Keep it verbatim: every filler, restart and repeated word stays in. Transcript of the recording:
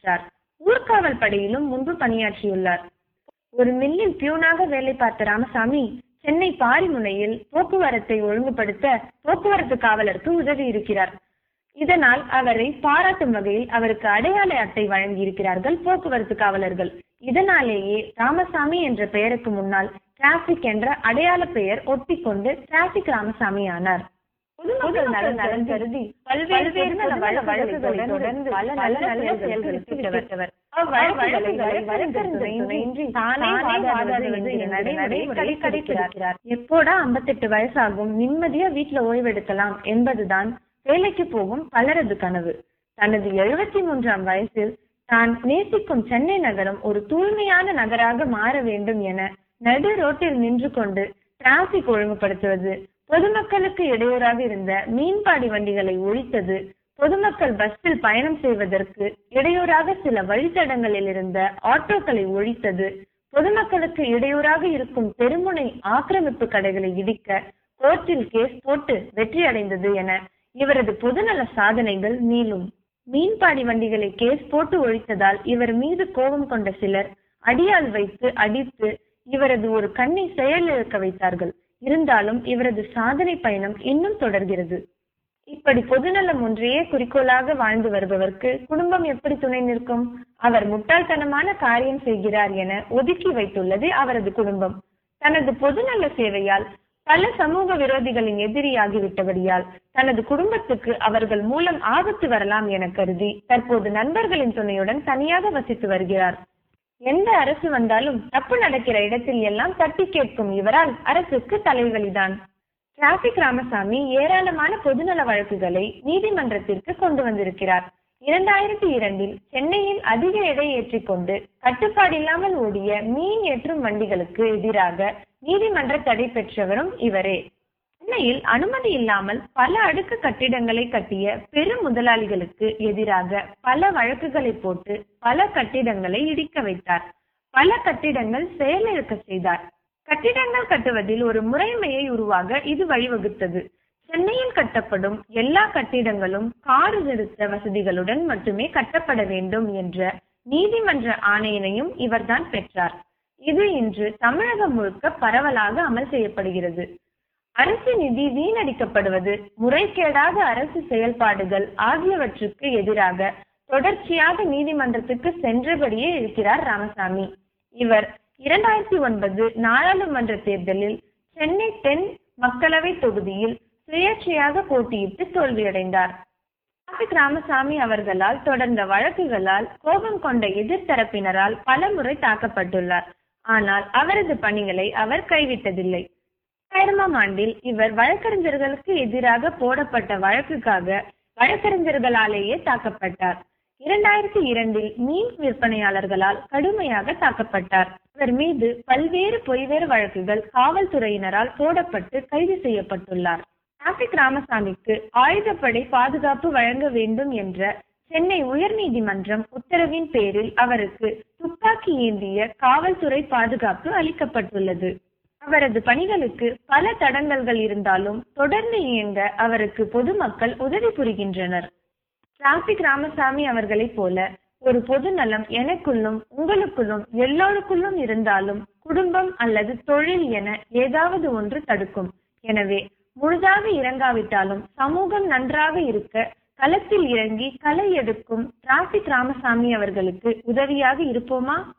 வைத்தார். ஊர்காவல் படையிலும் முன்பு பணியாற்றியுள்ளார். ஒரு மில்லில் பியூனாக வேலை பார்த்த ராமசாமி சென்னை பாரிமுனையில் போக்குவரத்தை ஒழுங்குபடுத்த போக்குவரத்து காவலருக்கு உதவி இருக்கிறார். இதனால் அவரை பாராட்டும் வகையில் அவருக்கு அடையாள அட்டை வழங்கி இருக்கிறார்கள் போக்குவரத்து காவலர்கள். இதனாலேயே ராமசாமி என்ற பெயருக்கு முன்னால் டிராபிக் என்ற அடையாள பெயர் ஒட்டிக்கொண்டு டிராபிக் ராமசாமி ஆனார். பொதுமக்கள் நலன் நலன் கருதி பல்வேறு வழக்குகளை தொடர்ந்து பல நல்ல நல்ல செயல்களுக்கு விட்டவர். எப்போடா ஐம்பத்தி எட்டு வயசாகும், நிம்மதியா வீட்டுல ஓய்வெடுக்கலாம் என்பதுதான் வேலைக்கு போகும் பலரது கனவு. தனது எழுபத்தி மூன்றாம் வயசில் தான் நேசிக்கும் சென்னை நகரம் ஒரு தூய்மையான நகராக மாற வேண்டும் என நடு ரோட்டில் நின்று கொண்டு டிராபிக் ஒழுங்குபடுத்துவது, பொதுமக்களுக்கு இடையூறாக இருந்த மீன்பாடி வண்டிகளை ஒழித்தது, பொதுமக்கள் பஸ்ஸில் பயணம் செய்வதற்கு இடையூறாக சில வழித்தடங்களில் இருந்த ஆட்டோக்களை ஒழித்தது, பொதுமக்களுக்கு இடையூறாக இருக்கும் தெருமுனை ஆக்கிரமிப்பு கடைகளை இடிக்க கோர்ட்டில் கேஸ் போட்டு வெற்றி அடைந்தது என இவரது பொதுநல சாதனைகள் நீளும். மீன்பாடி வண்டிகளை கேஸ் போட்டு ஒழித்ததால் இவர் மீது கோபம் கொண்ட சிலர் அடியால் வைத்து அடித்து இவரது ஒரு கண்ணை செயலிழக்க வைத்தார்கள். இருந்தாலும் இவரது சாதனை பயணம் இன்னும் தொடர்கிறது. இப்படி பொதுநலம் ஒன்றையே குறிக்கோளாக வாழ்ந்து வருபவருக்கு குடும்பம் எப்படி துணை நிற்கும்? அவர் முட்டாள்தனமான காரியம் செய்கிறார் என ஒதுக்கி வைத்துள்ளது அவரது குடும்பம். தனது பொதுநல சேவையால் பல சமூக விரோதிகளின் எதிரியாகிவிட்டபடியால் தனது குடும்பத்துக்கு அவர்கள் மூலம் ஆபத்து வரலாம் என கருதி தற்போது நண்பர்களின் துணையுடன் தனியாக வசித்து வருகிறார். எந்த அரசு வந்தாலும் தப்பு நடக்கிற இடத்தில் எல்லாம் தட்டி கேட்கும் இவரால் அரசுக்கு தலைவலிதான். டிராபிக் ராமசாமி ஏராளமான பொதுநல வழக்குகளை நீதிமன்றத்திற்கு கொண்டு வந்திருக்கிறார். இரண்டாயிரத்தி இரண்டில் சென்னையில் அதிக எடை ஏற்றிக்கொண்டு கட்டுப்பாடில்லாமல் ஓடிய மீன் ஏற்றும் வண்டிகளுக்கு எதிராக நீதிமன்ற தடை பெற்றவரும் இவரே. சென்னையில் அனுமதி இல்லாமல் பல அடுக்கு கட்டிடங்களை கட்டிய பெரும் முதலாளிகளுக்கு எதிராக பல வழக்குகளை போட்டு பல கட்டிடங்களை இடிக்க வைத்தார். பல கட்டிடங்கள் செயலிழக்க செய்தார். கட்டிடங்கள் கட்டுவதில் ஒரு முறைமையை உருவாக இது வழிவகுத்தது. சென்னையில் கட்டப்படும் எல்லா கட்டிடங்களும் கார் நிறுத்த வசதிகளுடன் மட்டுமே கட்டப்பட வேண்டும் என்ற நீதிமன்ற ஆணையினையும் இவர்தான் பெற்றார். இது இன்று தமிழகம் முழுக்க பரவலாக அமல் செய்யப்படுகிறது. அரசு நிதி வீணடிக்கப்படுவது, முறைகேடாக அரசு செயல்பாடுகள் ஆகியவற்றுக்கு எதிராக தொடர்ச்சியாக நீதிமன்றத்துக்கு சென்றபடியே இருக்கிறார் ராமசாமி. இவர் இரண்டாயிரத்தி ஒன்பது நாடாளுமன்ற தேர்தலில் சென்னை தென் மக்களவை தொகுதியில் சுயேட்சையாக போட்டியிட்டு தோல்வியடைந்தார். டிராபிக் ராமசாமி அவர்களால் தொடர்ந்த வழக்குகளால் கோபம் கொண்ட எதிர்த்தரப்பினரால் பல முறை தாக்கப்பட்டுள்ளார். ஆனால் அவரது பணிகளை அவர் கைவிட்டதில்லை. இரண்டாயிரமாம் ஆண்டில் இவர் வழக்கறிஞர்களுக்கு எதிராக போடப்பட்ட வழக்குக்காக வழக்கறிஞர்களாலேயே தாக்கப்பட்டார். இரண்டாயிரத்தி இரண்டில் மீன் விற்பனையாளர்களால் கடுமையாக தாக்கப்பட்டார். இவர் மீது பல்வேறு பொய்வேறு வழக்குகள் காவல்துறையினரால் போடப்பட்டு கைது செய்யப்பட்டுள்ளார். டிராபிக் ராமசாமிக்கு ஆயுதப்படை பாதுகாப்பு வழங்க வேண்டும் என்ற சென்னை உயர்நீதிமன்றம் உத்தரவின் பேரில் அவருக்கு துப்பாக்கி ஏந்திய காவல்துறை பாதுகாப்பு அளிக்கப்பட்டுள்ளது. அவரது பணிகளுக்கு பல தடங்கல்கள் இருந்தாலும் தொடர்ந்து இயங்க அவருக்கு பொதுமக்கள் உதவி புரிகின்றனர். டிராபிக் ராமசாமி அவர்களை போல ஒரு பொது நலம் எனக்குள்ளும் உங்களுக்குள்ளும் எல்லோருக்குள்ளும் இருந்தாலும் குடும்பம் அல்லது தொழில் என ஏதாவது ஒன்று தடுக்கும். எனவே முழுதாக இறங்காவிட்டாலும் சமூகம் நன்றாக இருக்க களத்தில் இறங்கி களை எடுக்கும் டிராபிக் ராமசாமி அவர்களுக்கு உதவியாக இருப்போமா?